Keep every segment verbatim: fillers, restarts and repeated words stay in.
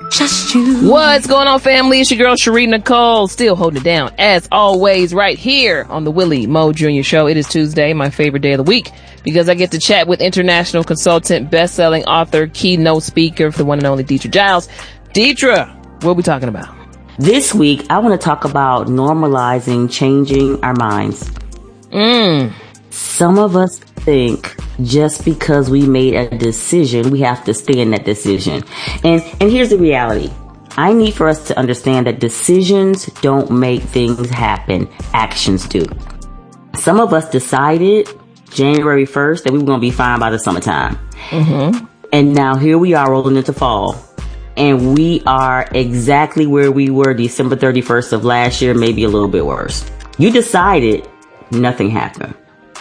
Just you. What's going on, family? It's your girl, Cherie Nicole, still holding it down, as always, right here on the Willie Moe Junior Show. It is Tuesday, my favorite day of the week, because I get to chat with international consultant, best-selling author, keynote speaker, the one and only Deidre Giles. Deidre, what are we talking about? This week, I want to talk about normalizing changing our minds. Mm. Some of us think just because we made a decision, we have to stay in that decision. And and here's the reality. I need for us to understand that decisions don't make things happen. Actions do. Some of us decided January first that we were going to be fine by the summertime. Mm-hmm. And now here we are rolling into fall. And we are exactly where we were December thirty-first of last year, maybe a little bit worse. You decided, nothing happened.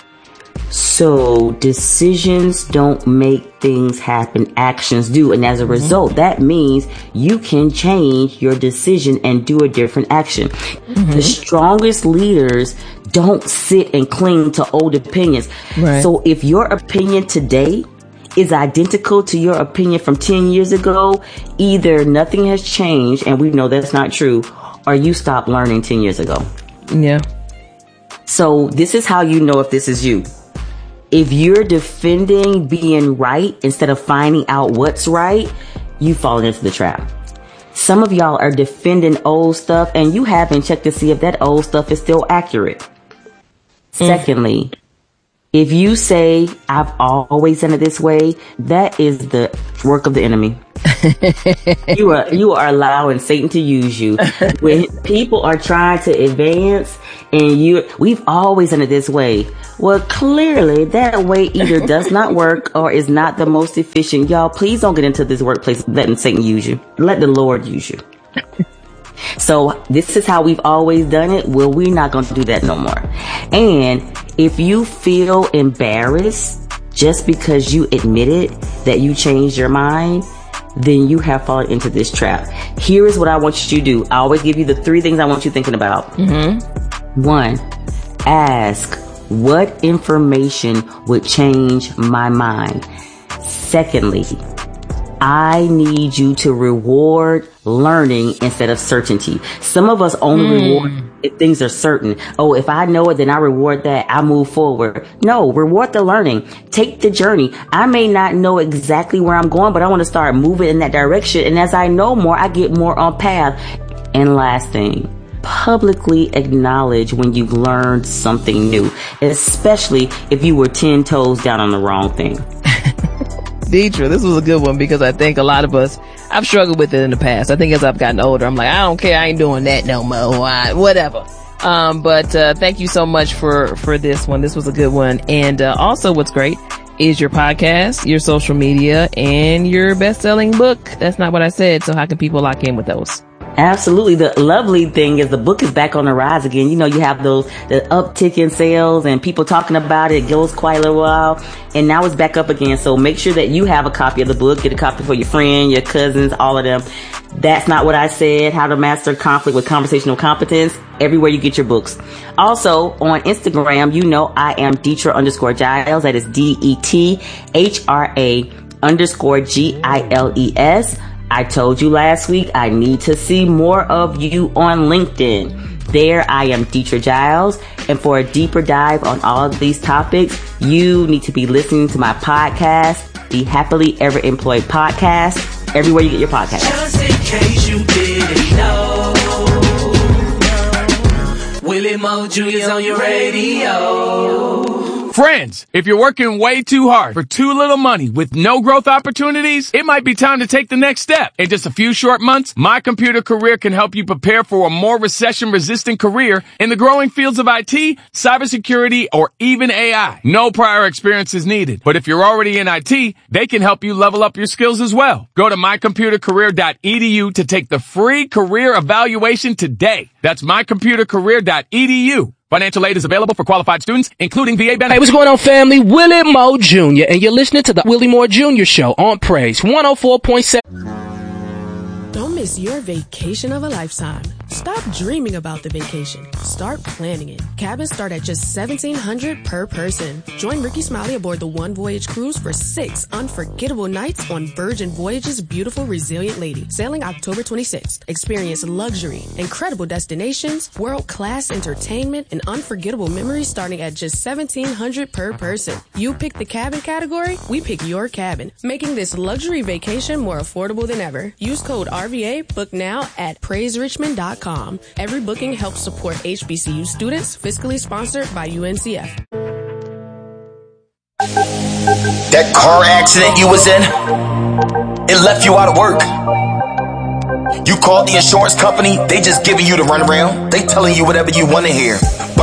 So decisions don't make things happen, actions do. And as a result, that means you can change your decision and do a different action. Mm-hmm. The strongest leaders don't sit and cling to old opinions. Right. So if your opinion today is identical to your opinion from ten years ago, either nothing has changed, and we know that's not true, or you stopped learning ten years ago. Yeah. So this is how you know if this is you. If you're defending being right instead of finding out what's right, you've fallen into the trap. Some of y'all are defending old stuff and you haven't checked to see if that old stuff is still accurate. Mm. Secondly, if you say, I've always done it this way, that is the work of the enemy. you are you are allowing Satan to use you. When people are trying to advance and you, we've always done it this way. Well, clearly that way either does not work or is not the most efficient. Y'all, please don't get into this workplace letting Satan use you. Let the Lord use you. So this is how we've always done it. Well, we're not going to do that no more. And if you feel embarrassed just because you admitted that you changed your mind, then you have fallen into this trap. Here is what I want you to do. I always give you the three things I want you thinking about. Mm-hmm. One, ask, what information would change my mind? Secondly, I need you to reward learning instead of certainty. Some of us only mm. reward if things are certain. Oh, if I know it, then I reward that. I move forward. No, reward the learning. Take the journey. I may not know exactly where I'm going, but I want to start moving in that direction. And as I know more, I get more on path. And last thing, publicly acknowledge when you've learned something new, especially if you were ten toes down on the wrong thing. Deidre, this was a good one because I think a lot of us, I've struggled with it in the past. I think as I've gotten older, I'm like, I don't care. I ain't doing that no more. I, whatever. Um, but, uh, thank you so much for, for this one. This was a good one. And, uh, also what's great is your podcast, your social media, and your best-selling book. That's not what I said. So how can people lock in with those? Absolutely. The lovely thing is the book is back on the rise again. You know, you have those, the uptick in sales and people talking about it. It goes quite a little while and now it's back up again. So make sure that you have a copy of the book. Get a copy for your friend, your cousins, all of them. That's Not What I Said, How to Master Conflict with Conversational Competence. Everywhere you get your books. Also on Instagram, you know, I am Detra underscore Giles. That is D E T H R A underscore G I L E S. I told you last week, I need to see more of you on LinkedIn. There, I am Detra Giles. And for a deeper dive on all of these topics, you need to be listening to my podcast, the Happily Ever Employed Podcast, everywhere you get your podcast. Just in case you didn't know, Willie Moe Junior's on your radio. Friends, if you're working way too hard for too little money with no growth opportunities, it might be time to take the next step. In just a few short months, My Computer Career can help you prepare for a more recession-resistant career in the growing fields of I T, cybersecurity, or even A I. No prior experience is needed, but if you're already in I T, they can help you level up your skills as well. Go to my computer career dot e d u to take the free career evaluation today. That's my computer career dot e d u. Financial aid is available for qualified students, including V A benefits. Hey, what's going on, family? Willie Moe Junior, and you're listening to the Willie Moe Junior Show on Praise one oh four point seven. Don't miss your vacation of a lifetime. Stop dreaming about the vacation. Start planning it. Cabins start at just seventeen hundred dollars per person. Join Ricky Smiley aboard the One Voyage cruise for six unforgettable nights on Virgin Voyage's beautiful Resilient Lady, sailing October twenty-sixth. Experience luxury, incredible destinations, world-class entertainment, and unforgettable memories starting at just seventeen hundred dollars per person. You pick the cabin category, we pick your cabin, making this luxury vacation more affordable than ever. Use code R V A, book now at praise richmond dot com. Every booking helps support H B C U students, fiscally sponsored by U N C F. That car accident you was in, it left you out of work. You called the insurance company, they just giving you the runaround. They telling you whatever you want to hear.